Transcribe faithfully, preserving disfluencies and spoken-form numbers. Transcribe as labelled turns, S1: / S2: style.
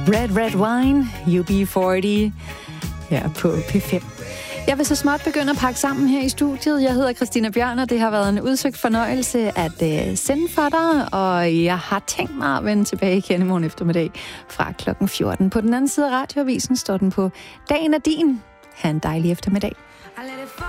S1: Red Red Wine, U B fyrre, her på P fem. Jeg vil så småt begynde at pakke sammen her i studiet. Jeg hedder Christina Bjørn, og det har været en udsøgt fornøjelse at uh, sende for dig, og jeg har tænkt mig at vende tilbage igen i morgen eftermiddag fra klokken fjorten. På den anden side af radioavisen står den på Dagen er din. Ha' en dejlig eftermiddag.